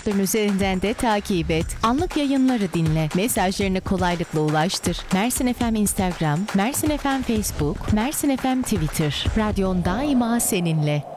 hesapların üzerinden de takip et. Anlık yayınları dinle. Mesajlarını kolaylıkla ulaştır. Mersin FM Instagram, Mersin FM Facebook, Mersin FM Twitter. Radyon daima seninle.